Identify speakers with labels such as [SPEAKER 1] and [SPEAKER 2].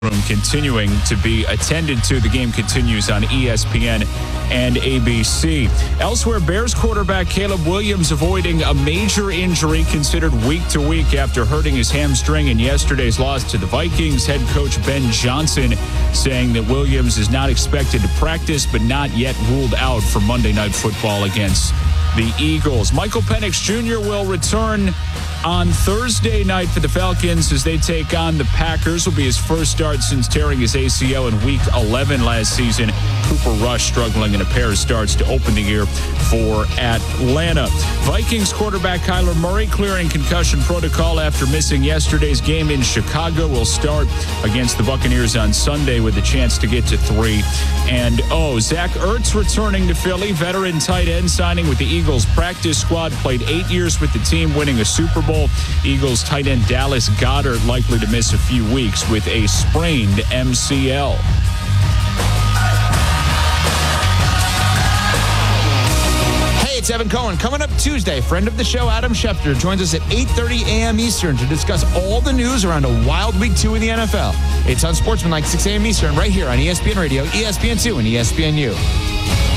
[SPEAKER 1] room continuing to be attended to. The game continues on ESPN and ABC. Elsewhere, Bears quarterback Caleb Williams avoiding a major injury considered week to week after hurting his hamstring in yesterday's loss to the Vikings. Head coach Ben Johnson saying that Williams is not expected to practice but not yet ruled out for Monday Night Football against the Eagles. Michael Penix Jr. will return on Thursday night for the Falcons as they take on the Packers. Will be his first start since tearing his ACL in Week 11 last season. Cooper Rush struggling in a pair of starts to open the year for Atlanta. Vikings quarterback Kyler Murray clearing concussion protocol after missing yesterday's game in Chicago. Will start against the Buccaneers on Sunday with a chance to get to 3-0. Zach Ertz returning to Philly. Veteran tight end signing with the Eagles practice squad. Played 8 years with the team, winning a Super Bowl. Eagles tight end Dallas Goedert likely to miss a few weeks with a sprained MCL.
[SPEAKER 2] Hey, it's Evan Cohen. Coming up Tuesday, friend of the show Adam Schefter joins us at 8:30 a.m. Eastern to discuss all the news around a wild Week 2 in the NFL. It's on Sportsman like 6 a.m. Eastern right here on ESPN Radio, ESPN2, and ESPNU.